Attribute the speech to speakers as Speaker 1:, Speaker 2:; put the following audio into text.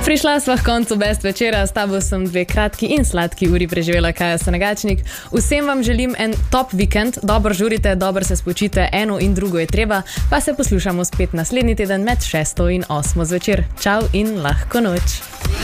Speaker 1: Prišla sva k koncu best večera, s tabo sem 2 kratki in sladki uri preživela Kaja Sanagačnik. Vsem vam želim en top vikend, dobro žurite, dobro se spočite, eno in drugo je treba, pa se poslušamo spet naslednji teden med 6 in 8 zvečer. Čau in lahko noč.